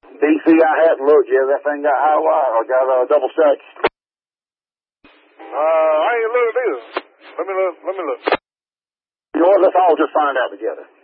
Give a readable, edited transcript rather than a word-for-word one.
DC, I hadn't looked yet. That thing got high wire. I got double stack. I ain't looked either. Let me look. You know what? Let's all just find out together.